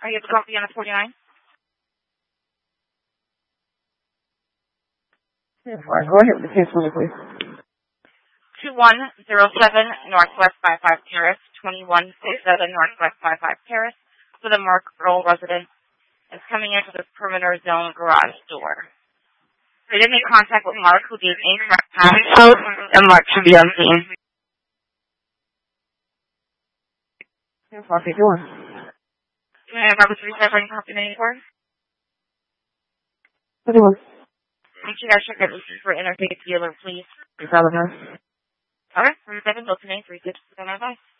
Are you able to copy on the 49? Yeah, fine. Go ahead with the case for me, please. 2107 Northwest 55 Terrace, 2167 Northwest 55 Terrace, for the Mark Earl resident, is coming into the perimeter zone garage door. They did make contact with Mark, who gave incorrect passcode, and Mark should be unseen. Yeah, what are you doing? Can I have Robert 37 copy 94? What do you want? Make sure you guys check that this is for Interstate Dealer, please. You found her? Alright, 37, go to 936, 795.